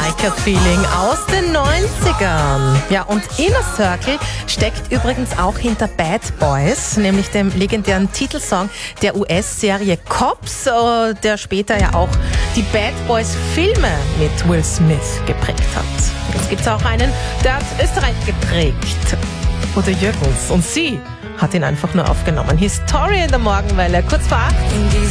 Biker-Feeling aus den 90ern. Ja, und Inner Circle steckt übrigens auch hinter Bad Boys, nämlich dem legendären Titelsong der US-Serie Cops, der später ja auch die Bad Boys-Filme mit Will Smith geprägt hat. Jetzt gibt's auch einen, der hat Österreich geprägt. Oder Jürgens. Und sie hat ihn einfach nur aufgenommen. History in der Morgenwelle, kurz vor 8.